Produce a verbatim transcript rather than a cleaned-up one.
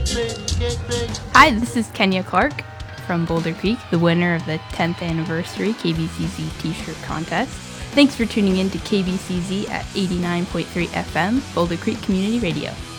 Hi, this is Kenya Clark from Boulder Creek, the winner of the tenth anniversary K B C Z t-shirt contest. Thanks for tuning in to K B C Z at eighty-nine point three F M, Boulder Creek Community Radio.